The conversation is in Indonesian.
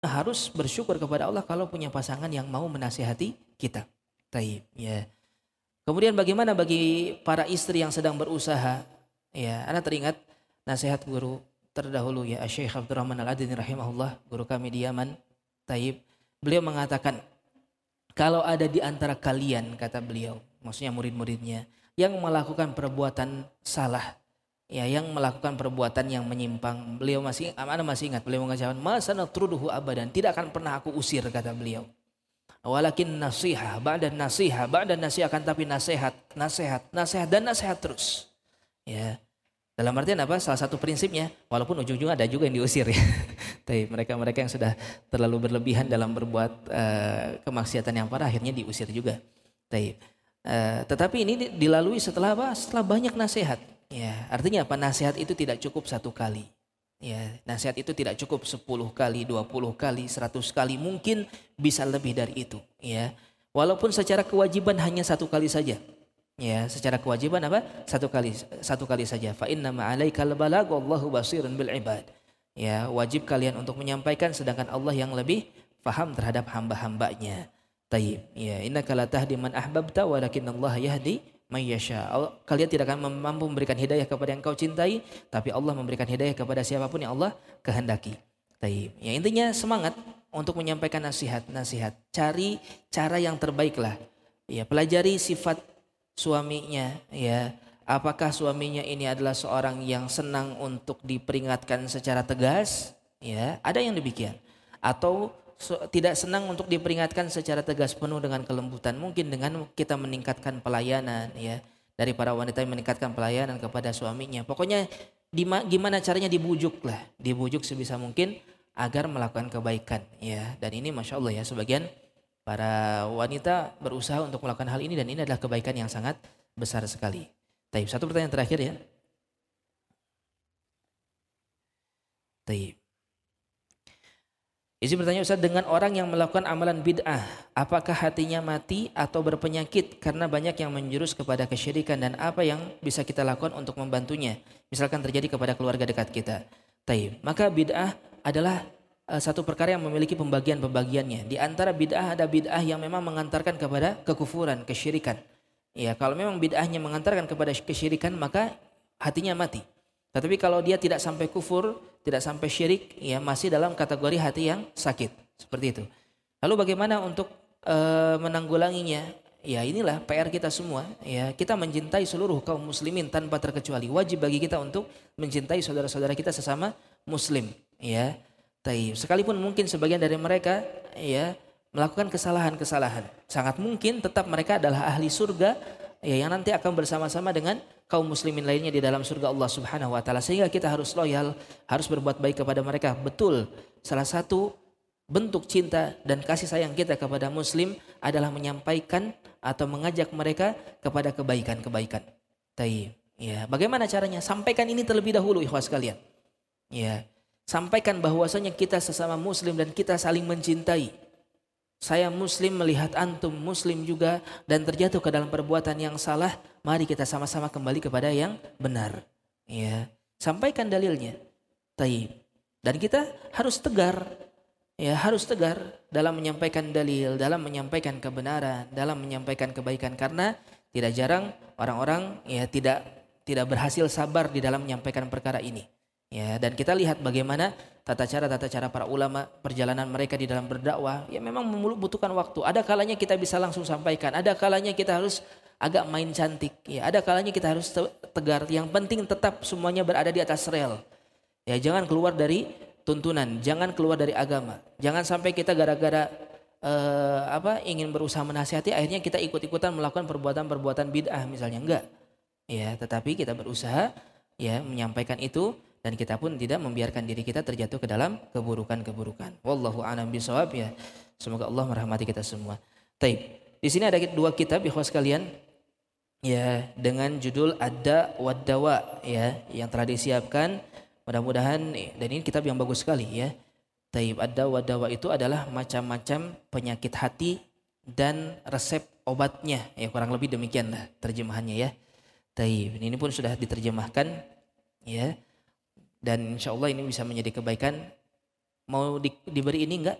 harus bersyukur kepada Allah kalau punya pasangan yang mau menasihati kita. Taib, ya. Kemudian bagaimana bagi para istri yang sedang berusaha? Ya, Anda teringat nasihat guru terdahulu ya, Syekh Abdurrahman Al-Adini rahimahullah, guru kami di Yaman. Taib. Beliau mengatakan, kalau ada di antara kalian, kata beliau, maksudnya murid-muridnya, yang melakukan perbuatan salah, ya, yang melakukan perbuatan yang menyimpang, beliau Anda masih ingat, beliau mengatakan, masa natruduhu abadan, tidak akan pernah aku usir, kata beliau. Walakin nasihat, ba'da nasihat, akan tapi nasihat dan nasihat terus. Ya. Dalam artian apa? Salah satu prinsipnya, walaupun ujung-ujungnya ada juga yang diusir ya. Tapi mereka yang sudah terlalu berlebihan dalam berbuat kemaksiatan yang parah akhirnya diusir juga. Tetapi ini dilalui setelah apa? Setelah banyak nasihat. Ya, artinya apa? Nasihat itu tidak cukup satu kali. Ya, nasihat itu tidak cukup 10 kali, 20 kali, 100 kali, mungkin bisa lebih dari itu. Ya, walaupun secara kewajiban hanya satu kali saja. Ya, secara kewajiban apa? Satu kali saja. Fa inna ma'alaikal balagh wallahu basirun bil ibad. Ya, wajib kalian untuk menyampaikan sedangkan Allah yang lebih faham terhadap hamba-hambanya. Taib. Ya, innaka la tahdi man ahbabta walakinnallaha yahdi may yasha. Kalian tidak akan mampu memberikan hidayah kepada yang kau cintai, tapi Allah memberikan hidayah kepada siapapun yang Allah kehendaki. Taib. Ya, intinya semangat untuk menyampaikan nasihat. Cari cara yang terbaik lah. Ya, pelajari sifat suaminya, ya. Apakah suaminya ini adalah seorang yang senang untuk diperingatkan secara tegas? Ya, ada yang demikian. Atau tidak senang untuk diperingatkan secara tegas penuh dengan kelembutan. Mungkin dengan kita meningkatkan pelayanan, ya. Dari para wanita yang meningkatkan pelayanan kepada suaminya. Pokoknya gimana caranya dibujuk lah. Dibujuk sebisa mungkin agar melakukan kebaikan, ya. Dan ini Masya Allah ya, sebagian para wanita berusaha untuk melakukan hal ini dan ini adalah kebaikan yang sangat besar sekali. Taib. Satu pertanyaan terakhir ya. Taib. Isi bertanya, Ustaz, dengan orang yang melakukan amalan bid'ah, apakah hatinya mati atau berpenyakit karena banyak yang menjurus kepada kesyirikan, dan apa yang bisa kita lakukan untuk membantunya misalkan terjadi kepada keluarga dekat kita? Taib. Maka bid'ah adalah satu perkara yang memiliki pembagian-pembagiannya. Di antara bid'ah ada bid'ah yang memang mengantarkan kepada kekufuran, kesyirikan. Ya, kalau memang bid'ahnya mengantarkan kepada kesyirikan maka hatinya mati. Tetapi kalau dia tidak sampai kufur, tidak sampai syirik, ya masih dalam kategori hati yang sakit. Seperti itu. Lalu bagaimana untuk menanggulanginya? Ya inilah PR kita semua. Ya, kita mencintai seluruh kaum muslimin tanpa terkecuali. Wajib bagi kita untuk mencintai saudara-saudara kita sesama muslim. Ya, taib. Sekalipun mungkin sebagian dari mereka ya melakukan kesalahan-kesalahan, sangat mungkin tetap mereka adalah ahli surga, ya, yang nanti akan bersama-sama dengan kaum muslimin lainnya di dalam surga Allah Subhanahu wa taala. Sehingga kita harus loyal, harus berbuat baik kepada mereka. Betul, salah satu bentuk cinta dan kasih sayang kita kepada muslim adalah menyampaikan atau mengajak mereka kepada kebaikan-kebaikan. Taib. Ya, bagaimana caranya? Sampaikan ini terlebih dahulu ikhwas sekalian. Ya, sampaikan bahwasanya kita sesama muslim dan kita saling mencintai. Saya muslim melihat antum muslim juga dan terjatuh ke dalam perbuatan yang salah, mari kita sama-sama kembali kepada yang benar. Ya, sampaikan dalilnya. Taib. Dan kita harus tegar. Ya, harus tegar dalam menyampaikan dalil, dalam menyampaikan kebenaran, dalam menyampaikan kebaikan, karena tidak jarang orang-orang ya tidak berhasil sabar di dalam menyampaikan perkara ini. Ya, dan kita lihat bagaimana tata cara para ulama, perjalanan mereka di dalam berdakwah, ya memang membutuhkan waktu. Ada kalanya kita bisa langsung sampaikan, ada kalanya kita harus agak main cantik, ya, ada kalanya kita harus tegar. Yang penting tetap semuanya berada di atas rel. Ya, jangan keluar dari tuntunan, jangan keluar dari agama. Jangan sampai kita gara-gara ingin berusaha menasihati akhirnya kita ikut-ikutan melakukan perbuatan-perbuatan bid'ah misalnya, enggak. Ya, tetapi kita berusaha ya menyampaikan itu dan kita pun tidak membiarkan diri kita terjatuh ke dalam keburukan-keburukan. Wallahu a'lam bishawab ya. Semoga Allah merahmati kita semua. Taib. Di sini ada dua kitab ikhwas sekalian ya dengan judul Ad-Da' wad-Dawa ya yang telah disiapkan. Mudah-mudahan dan ini kitab yang bagus sekali ya. Taib. Ad-Da' wad-Dawa itu adalah macam-macam penyakit hati dan resep obatnya ya, kurang lebih demikianlah terjemahannya ya. Taib. Ini pun sudah diterjemahkan ya. Dan insya Allah ini bisa menjadi kebaikan mau diberi ini enggak?